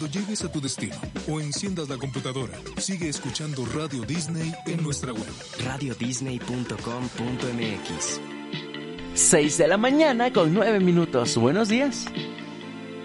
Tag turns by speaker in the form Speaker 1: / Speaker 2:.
Speaker 1: Cuando llegues a tu destino o enciendas la computadora, sigue escuchando Radio Disney en nuestra web.
Speaker 2: radiodisney.com.mx. 6 de la mañana con 9 minutos. Buenos días.